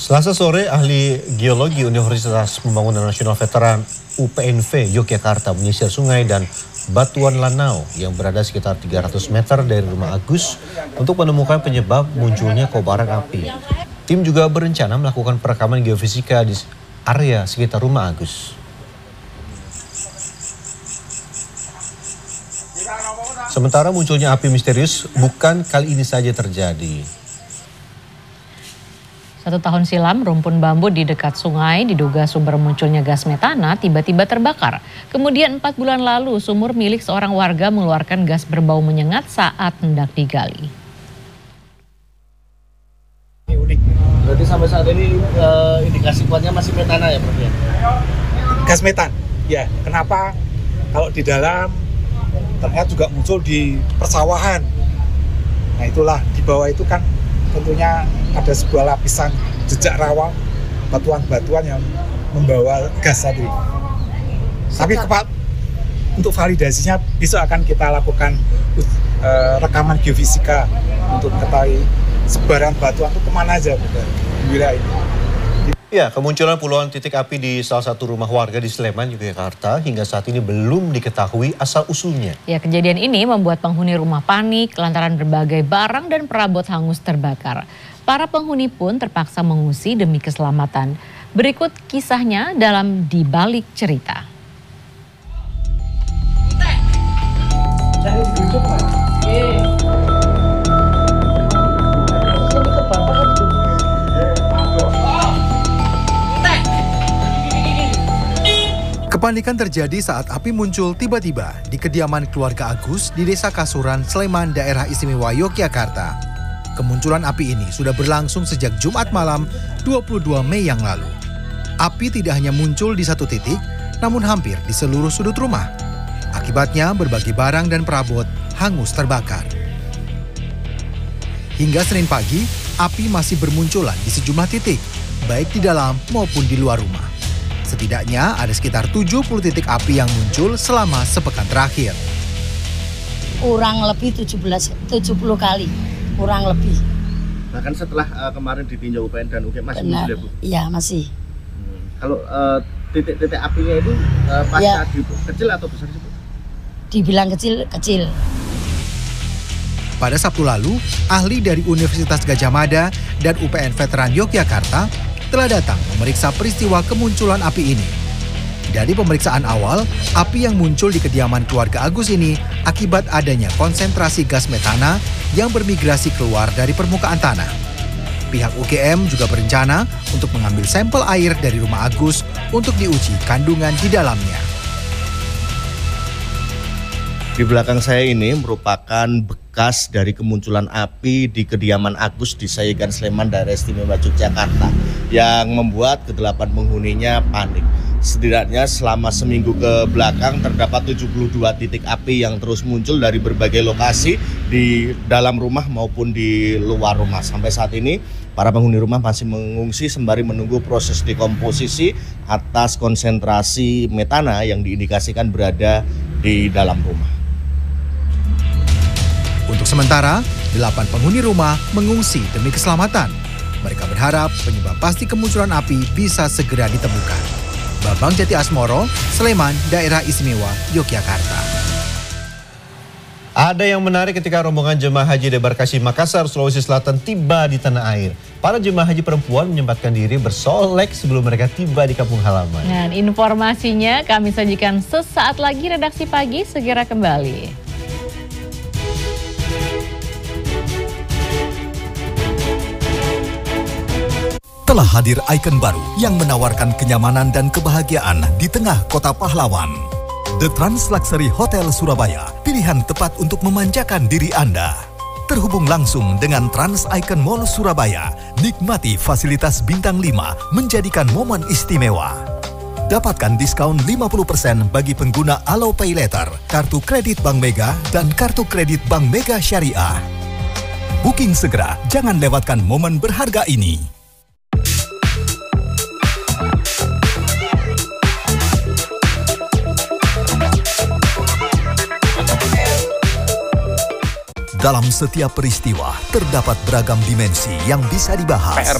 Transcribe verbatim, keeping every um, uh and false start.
Selasa sore, ahli geologi Universitas Pembangunan Nasional Veteran U P N V Yogyakarta menyisir sungai dan batuan lanau yang berada sekitar tiga ratus meter dari rumah Agus untuk menemukan penyebab munculnya kobaran api. Tim juga berencana melakukan perekaman geofisika di area sekitar rumah Agus. Sementara munculnya api misterius bukan kali ini saja terjadi. Satu tahun silam, rumpun bambu di dekat sungai diduga sumber munculnya gas metana tiba-tiba terbakar. Kemudian empat bulan lalu, sumur milik seorang warga mengeluarkan gas berbau menyengat saat hendak digali. Ini unik. Berarti sampai saat ini uh, indikasi kuatnya masih metana ya, Prof? Gas metan, ya. Kenapa? Kalau di dalam ternyata juga muncul di persawahan. Nah itulah, di bawah itu kan tentunya ada sebuah lapisan jejak rawa, batuan-batuan yang membawa gas tadi. Tapi kepat, untuk validasinya besok akan kita lakukan uh, rekaman geofisika untuk mengetahui sebaran batuan itu kemana aja di wilayah ini. Ya, kemunculan puluhan titik api di salah satu rumah warga di Sleman, Yogyakarta hingga saat ini belum diketahui asal-usulnya. Ya, kejadian ini membuat penghuni rumah panik lantaran berbagai barang dan perabot hangus terbakar. Para penghuni pun terpaksa mengungsi demi keselamatan. Berikut kisahnya dalam Di Balik Cerita. Kepanikan terjadi saat api muncul tiba-tiba di kediaman keluarga Agus di Desa Kasuran, Sleman, Daerah Istimewa Yogyakarta. Kemunculan api ini sudah berlangsung sejak Jumat malam dua puluh dua Mei yang lalu. Api tidak hanya muncul di satu titik, namun hampir di seluruh sudut rumah. Akibatnya berbagai barang dan perabot hangus terbakar. Hingga Senin pagi, api masih bermunculan di sejumlah titik, baik di dalam maupun di luar rumah. Setidaknya ada sekitar tujuh puluh titik api yang muncul selama sepekan terakhir. Kurang lebih tujuh belas, tujuh puluh kali, kurang lebih. Bahkan setelah uh, kemarin ditinjau U P N dan U G M masih Benar. muncul ya, Bu? Iya, masih. Hmm. Kalau uh, titik-titik apinya itu uh, pasca Ya. di, kecil atau besar sih, Bu? Dibilang kecil, kecil. Pada Sabtu lalu, ahli dari Universitas Gadjah Mada dan U P N Veteran Yogyakarta telah datang memeriksa peristiwa kemunculan api ini. Dari pemeriksaan awal, api yang muncul di kediaman keluarga Agus ini akibat adanya konsentrasi gas metana yang bermigrasi keluar dari permukaan tanah. Pihak U G M juga berencana untuk mengambil sampel air dari rumah Agus untuk diuji kandungan di dalamnya. Di belakang saya ini merupakan bekas dari kemunculan api di kediaman Agus di Sayegan, Sleman, Daerah Istimewa Yogyakarta yang membuat kedelapan penghuninya panik. Setidaknya selama seminggu ke belakang terdapat tujuh puluh dua titik api yang terus muncul dari berbagai lokasi di dalam rumah maupun di luar rumah. Sampai saat ini para penghuni rumah masih mengungsi sembari menunggu proses dekomposisi atas konsentrasi metana yang diindikasikan berada di dalam rumah. Untuk sementara, delapan penghuni rumah mengungsi demi keselamatan. Mereka berharap penyebab pasti kemunculan api bisa segera ditemukan. Bambang Jati Asmoro, Sleman, Daerah Istimewa Yogyakarta. Ada yang menarik ketika rombongan jemaah haji debarkasi Makassar, Sulawesi Selatan tiba di tanah air. Para jemaah haji perempuan menyempatkan diri bersolek sebelum mereka tiba di kampung halaman. Dan informasinya kami sajikan sesaat lagi. Redaksi Pagi segera kembali. Telah hadir ikon baru yang menawarkan kenyamanan dan kebahagiaan di tengah kota pahlawan. The Trans Luxury Hotel Surabaya, pilihan tepat untuk memanjakan diri Anda. Terhubung langsung dengan Trans Icon Mall Surabaya, nikmati fasilitas bintang lima menjadikan momen istimewa. Dapatkan diskon lima puluh persen bagi pengguna Alo Pay Later, kartu kredit Bank Mega, dan kartu kredit Bank Mega Syariah. Booking segera, jangan lewatkan momen berharga ini. Dalam setiap peristiwa terdapat beragam dimensi yang bisa dibahas.